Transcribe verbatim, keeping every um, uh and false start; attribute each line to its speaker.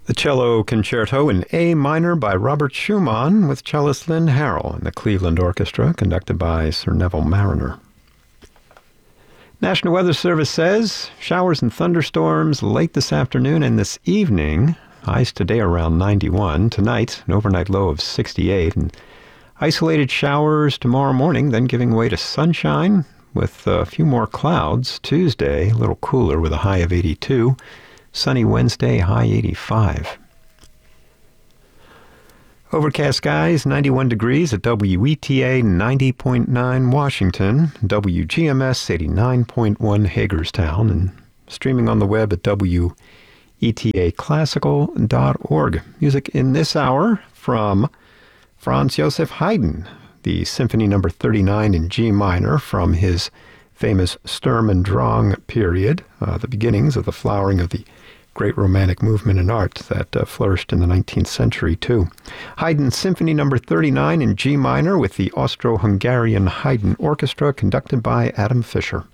Speaker 1: The Cello Concerto in A minor by Robert Schumann with cellist Lynn Harrell and the Cleveland Orchestra, conducted by Sir Neville Marriner. National Weather Service says showers and thunderstorms late this afternoon and this evening. Highs today around ninety-one. Tonight, an overnight low of sixty-eight. And isolated showers tomorrow morning, then giving way to sunshine with a few more clouds. Tuesday, a little cooler with a high of eighty-two. Sunny Wednesday, high eighty-five. Overcast skies, ninety-one degrees at W E T A ninety point nine Washington, W G M S eighty-nine point one Hagerstown, and streaming on the web at W E T A classical dot org. Music in this hour from Franz Joseph Haydn, the Symphony Number thirty-nine in G minor from his famous Sturm und Drang period, uh, the beginnings of the flowering of the great Romantic movement in art that uh, flourished in the nineteenth century, too. Haydn Symphony Number thirty-nine in G minor with the Austro-Hungarian Haydn Orchestra, conducted by Adam Fischer.